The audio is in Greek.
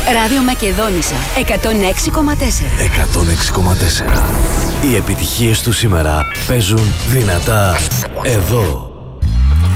Ράδιο Μακεδόνισσα 106,4. 106,4. Οι επιτυχίες του σήμερα παίζουν δυνατά εδώ.